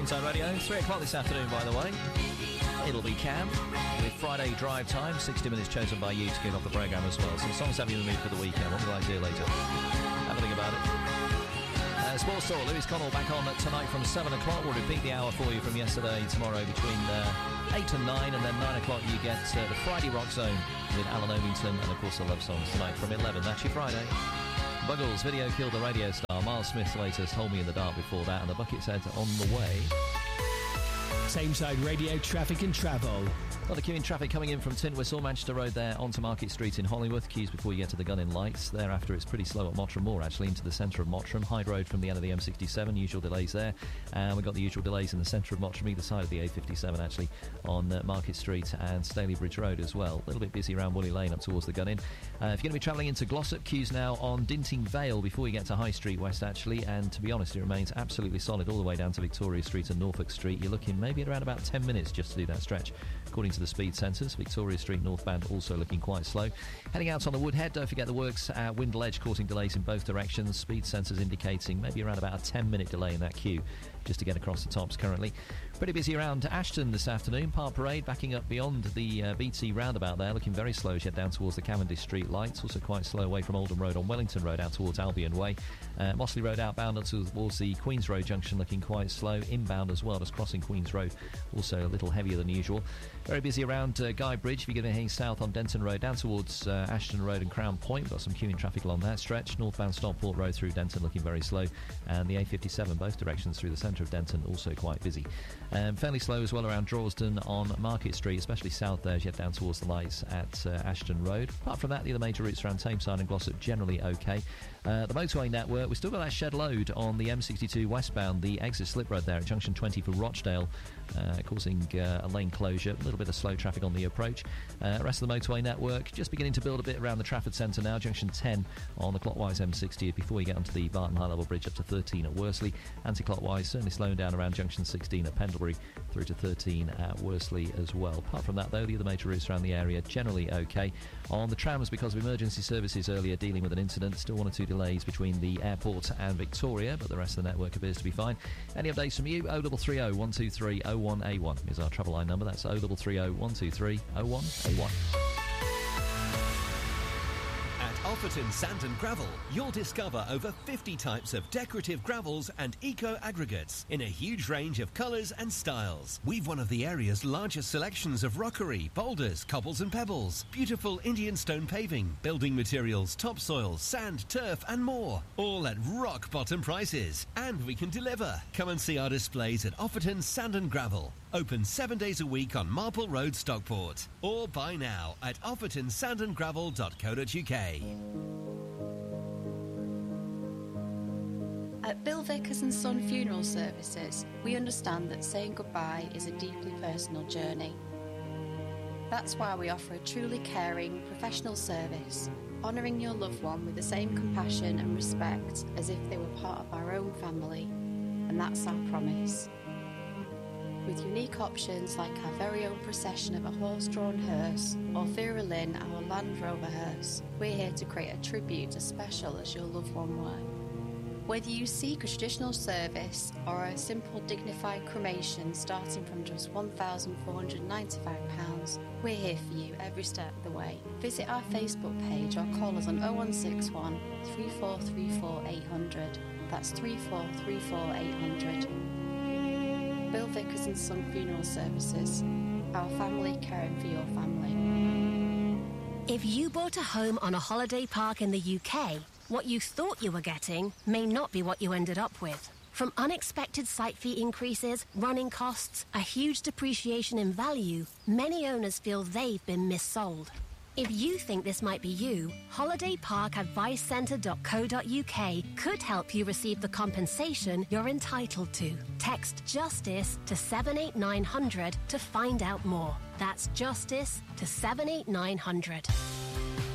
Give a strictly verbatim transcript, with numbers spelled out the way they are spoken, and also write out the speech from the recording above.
Same Time Radio, three o'clock this afternoon, by the way. It'll be Cam with Friday Drive Time, sixty minutes chosen by you to kick off the programme as well. Some songs have you in the mood for the weekend. What will I do later? Have a think about it. Uh, Sports Talk, Lewis Connell back on tonight from seven o'clock. We'll repeat the hour for you from yesterday, tomorrow between uh, eight and nine, and then nine o'clock you get uh, the Friday Rock Zone with Alan Ovington, and of course the Love Songs tonight from eleven. That's your Friday. Buggles, Video Killed the Radio Star. Miles Smith's latest, Hold Me in the Dark before that, and the Buckethead on the way. Same Side Radio, traffic and travel. Got the queue in traffic coming in from Tintwistle, Manchester Road there onto Market Street in Hollingworth. Queues before you get to the Gun-in lights. Thereafter it's pretty slow at Mottram Moor, actually, into the centre of Mottram. Hyde Road from the end of the M sixty-seven, usual delays there. And we've got the usual delays in the centre of Mottram, either side of the A fifty-seven, actually, on uh, Market Street and Staley Bridge Road as well. A little bit busy around Woolly Lane up towards the Gun-in. Uh, if you're going to be travelling into Glossop, queues now on Dinting Vale before you get to High Street West, actually. And to be honest, it remains absolutely solid all the way down to Victoria Street and Norfolk Street. You're looking maybe at around about ten minutes just to do that stretch, according to the speed sensors. Victoria Street northbound also looking quite slow. Heading out on the Woodhead, don't forget the works at Windle Edge causing delays in both directions. Speed sensors indicating maybe around about a ten minute delay in that queue just to get across the tops currently. Pretty busy around Ashton this afternoon. Park Parade backing up beyond the uh, B T roundabout there, looking very slow as you head down towards the Cavendish Street lights. Also quite slow away from Oldham Road on Wellington Road out towards Albion Way. Uh, Mossley Road outbound up towards the Queens Road junction looking quite slow. Inbound as well, just crossing Queens Road, also a little heavier than usual. Very busy around uh, Guy Bridge if you're going to head south on Denton Road down towards uh, Ashton Road and Crown Point. Got some queuing traffic along that stretch. Northbound Stockport Road through Denton looking very slow, and the A fifty-seven both directions through the centre of Denton also quite busy. Um, fairly slow as well around Drorsden on Market Street, especially south there as you head down towards the lights at uh, Ashton Road. Apart from that, the other major routes around Tameside and Glossop generally okay. Uh, the motorway network, we've still got that shed load on the M sixty-two westbound, the exit slip road there at junction twenty for Rochdale, uh, causing uh, a lane closure, a little bit of slow traffic on the approach. Uh, rest of the motorway network just beginning to build a bit around the Trafford Centre now, junction ten on the clockwise M sixty before you get onto the Barton High Level Bridge up to thirteen at Worsley. Anti-clockwise certainly slowing down around junction sixteen at Pendlebury through to thirteen at Worsley as well. Apart from that though, the other major routes around the area generally okay. On the trams, because of emergency services earlier dealing with an incident, still one or two delays between the airport and Victoria, but the rest of the network appears to be fine. Any updates from you? oh three three oh, one two three, oh one eight one is our travel line number. That's oh three three oh, one two three, oh one eight one. Offerton Sand and Gravel, you'll discover over fifty types of decorative gravels and eco-aggregates in a huge range of colours and styles. We've one of the area's largest selections of rockery, boulders, cobbles and pebbles, beautiful Indian stone paving, building materials, topsoil, sand, turf and more. All at rock-bottom prices. And we can deliver. Come and see our displays at Offerton Sand and Gravel. Open seven days a week on Marple Road, Stockport. Or buy now at offerton sand and gravel dot co dot uk. At Bill Vickers and Son Funeral Services, we understand that saying goodbye is a deeply personal journey. That's why we offer a truly caring, professional service, honouring your loved one with the same compassion and respect as if they were part of our own family. And that's our promise. With unique options like our very own procession of a horse-drawn hearse or Vera Lynn, our Land Rover hearse, we're here to create a tribute as special as your loved one were. Whether you seek a traditional service or a simple dignified cremation starting from just one thousand four hundred ninety-five pounds, we're here for you every step of the way. Visit our Facebook page or call us on oh one six one, three four three four, eight hundred. That's three four three four, eight hundred. Bill Vickers and Son Funeral Services. Our family caring for your family. If you bought a home on a holiday park in the U K, what you thought you were getting may not be what you ended up with. From unexpected site fee increases, running costs, a huge depreciation in value, many owners feel they've been missold. If you think this might be you, holiday park advice centre dot co dot uk could help you receive the compensation you're entitled to. Text JUSTICE to seven eight nine hundred to find out more. That's JUSTICE to seven eight nine hundred.